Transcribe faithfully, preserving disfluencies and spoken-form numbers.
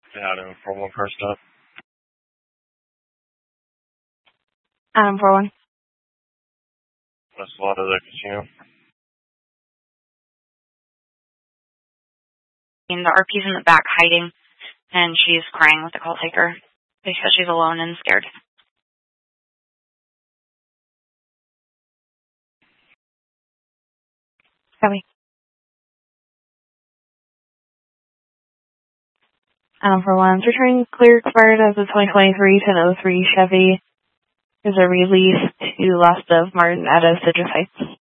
Adam for one first up. Adam for one. That's a lot of the casino. And the R P's in the back hiding, and she's crying with the call taker because she's alone and scared. Copy. Um, for one, returning clear expired as the twenty twenty-three ten oh three Chevy is a release to last of Martin at Citrus Heights.